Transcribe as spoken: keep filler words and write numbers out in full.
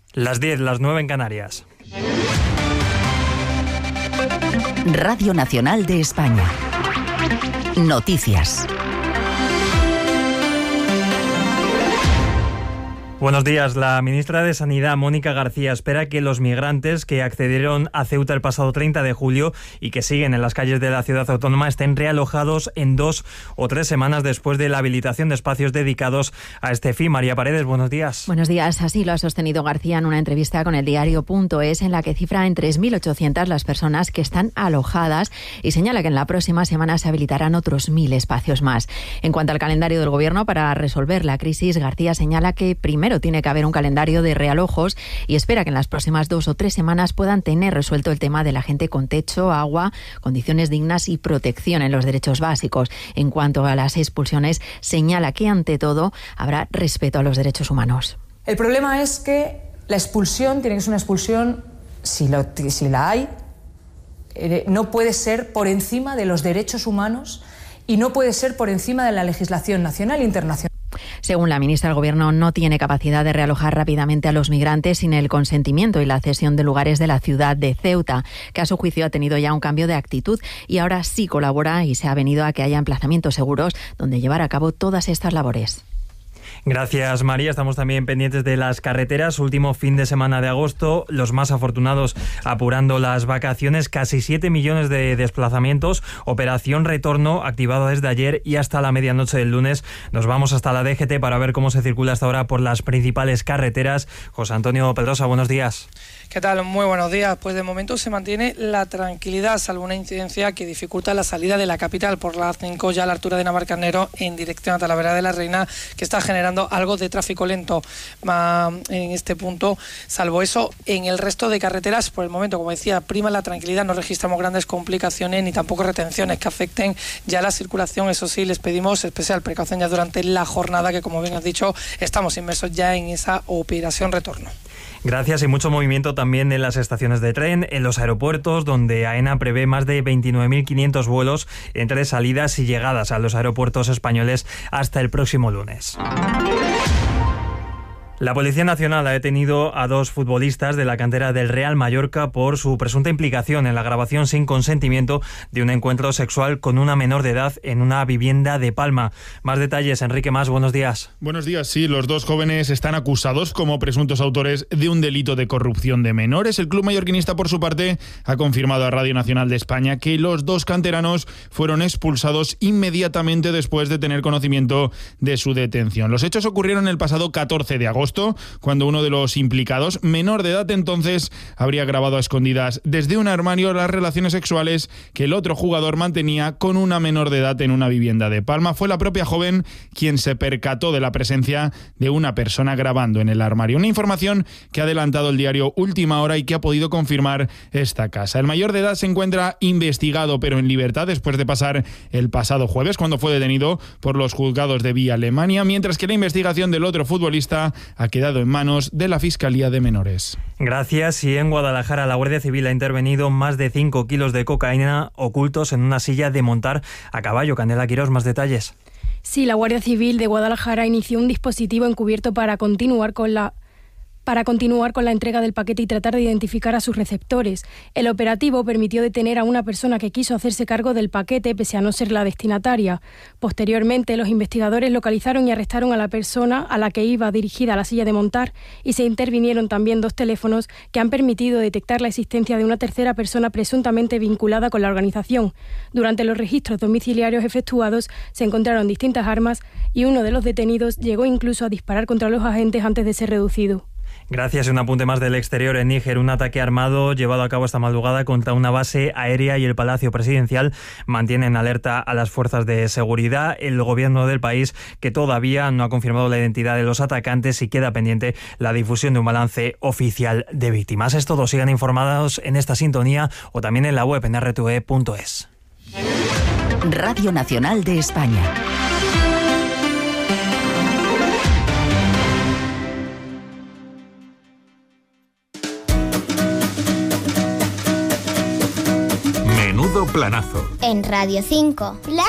Las diez, las nueve en Canarias. Radio Nacional de España. Noticias. Buenos días. La ministra de Sanidad, Mónica García, espera que los migrantes que accedieron a Ceuta el pasado treinta de julio y que siguen en las calles de la ciudad autónoma estén realojados en dos o tres semanas después de la habilitación de espacios dedicados a este fin. María Paredes, buenos días. Buenos días. Así lo ha sostenido García en una entrevista con el diario punto es, en la que cifra en tres mil ochocientas las personas que están alojadas y señala que en la próxima semana se habilitarán otros mil espacios más. En cuanto al calendario del Gobierno para resolver la crisis, García señala que primero tiene que haber un calendario de realojos y espera que en las próximas dos o tres semanas puedan tener resuelto el tema de la gente con techo, agua, condiciones dignas y protección en los derechos básicos. En cuanto a las expulsiones, señala que ante todo habrá respeto a los derechos humanos. El problema es que la expulsión tiene que ser una expulsión, si, lo, si la hay, eh, no puede ser por encima de los derechos humanos y no puede ser por encima de la legislación nacional e internacional. Según la ministra, el Gobierno no tiene capacidad de realojar rápidamente a los migrantes sin el consentimiento y la cesión de lugares de la ciudad de Ceuta, que a su juicio ha tenido ya un cambio de actitud y ahora sí colabora y se ha venido a que haya emplazamientos seguros donde llevar a cabo todas estas labores. Gracias, María. Estamos también pendientes de las carreteras. Último fin de semana de agosto, los más afortunados apurando las vacaciones. Casi siete millones de desplazamientos. Operación Retorno activado desde ayer y hasta la medianoche del lunes. Nos vamos hasta la D G T para ver cómo se circula hasta ahora por las principales carreteras. José Antonio Pedrosa, buenos días. ¿Qué tal? Muy buenos días. Pues de momento se mantiene la tranquilidad, salvo una incidencia que dificulta la salida de la capital por la A cinco, ya a la altura de Navalcarnero, en dirección a Talavera de la Reina, que está generando algo de tráfico lento en este punto. Salvo eso, en el resto de carreteras, por el momento, como decía, prima la tranquilidad, no registramos grandes complicaciones ni tampoco retenciones que afecten ya la circulación. Eso sí, les pedimos especial precaución ya durante la jornada, que como bien has dicho, estamos inmersos ya en esa operación retorno. Gracias, y mucho movimiento también en las estaciones de tren, en los aeropuertos, donde AENA prevé más de veintinueve mil quinientos vuelos entre salidas y llegadas a los aeropuertos españoles hasta el próximo lunes. La Policía Nacional ha detenido a dos futbolistas de la cantera del Real Mallorca por su presunta implicación en la grabación sin consentimiento de un encuentro sexual con una menor de edad en una vivienda de Palma. Más detalles, Enrique Mas, buenos días. Buenos días, sí, los dos jóvenes están acusados como presuntos autores de un delito de corrupción de menores. El club mallorquinista, por su parte, ha confirmado a Radio Nacional de España que los dos canteranos fueron expulsados inmediatamente después de tener conocimiento de su detención. Los hechos ocurrieron el pasado catorce de agosto, cuando uno de los implicados, menor de edad entonces, habría grabado a escondidas desde un armario las relaciones sexuales que el otro jugador mantenía con una menor de edad en una vivienda de Palma. Fue la propia joven quien se percató de la presencia de una persona grabando en el armario. Una información que ha adelantado el diario Última Hora y que ha podido confirmar esta casa. El mayor de edad se encuentra investigado pero en libertad después de pasar el pasado jueves, cuando fue detenido por los juzgados de Vía Alemania, mientras que la investigación del otro futbolista ha quedado en manos de la Fiscalía de Menores. Gracias. Y en Guadalajara, la Guardia Civil ha intervenido más de cinco kilos de cocaína ocultos en una silla de montar a caballo. Candela Quirós, más detalles. Sí, la Guardia Civil de Guadalajara inició un dispositivo encubierto para continuar con la para continuar con la entrega del paquete y tratar de identificar a sus receptores. El operativo permitió detener a una persona que quiso hacerse cargo del paquete pese a no ser la destinataria. Posteriormente, los investigadores localizaron y arrestaron a la persona a la que iba dirigida la silla de montar y se intervinieron también dos teléfonos que han permitido detectar la existencia de una tercera persona presuntamente vinculada con la organización. Durante los registros domiciliarios efectuados se encontraron distintas armas y uno de los detenidos llegó incluso a disparar contra los agentes antes de ser reducido. Gracias. Un apunte más del exterior. En Níger, un ataque armado llevado a cabo esta madrugada contra una base aérea y el Palacio Presidencial mantienen alerta a las fuerzas de seguridad. El gobierno del país, que todavía no ha confirmado la identidad de los atacantes y queda pendiente la difusión de un balance oficial de víctimas. Es todo. Sigan informados en esta sintonía o también en la web en erre te ve punto es. Radio Nacional de España. Planazo. En Radio cinco.